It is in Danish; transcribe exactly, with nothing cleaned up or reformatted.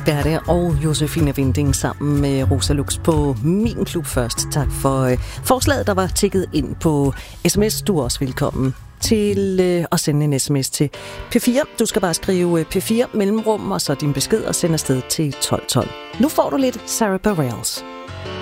Berthe og Josefine Winding sammen med Rosa Lux på Min Klub først. Tak for øh, forslaget, der var tikket ind på sms. Du er også velkommen til øh, at sende en sms til P fire. Du skal bare skrive P fire mellemrum og så din besked og sende afsted til tolv tolv. Nu får du lidt Sarah Bareilles.